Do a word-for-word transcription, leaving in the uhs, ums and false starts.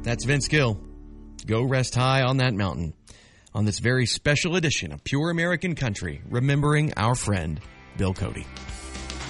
That's Vince Gill. Go rest high on that mountain on this very special edition of Pure American Country, remembering our friend, Bill Cody.